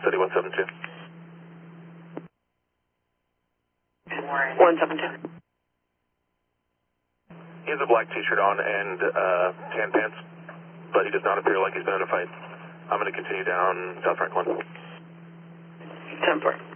City 172. 172. He has a black t-shirt on and tan pants, but he does not appear like he's been in a fight. I'm going to continue down South Franklin. 10-4.